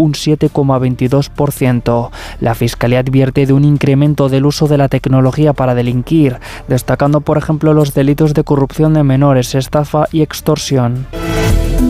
un 7,22%. La Fiscalía advierte de un incremento del uso de la tecnología para delinquir, destacando por ejemplo los delitos de corrupción de menores, estafa y extorsión.